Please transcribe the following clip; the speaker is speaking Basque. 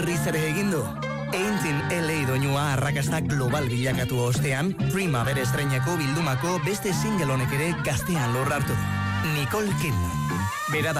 Rizere egin du. Eintzin LA doinua arrakasta global bilakatu ostean, Prima bere estreinako bildumako beste single honek ere gaztean lorrartu. Nicole Kidman. Bera da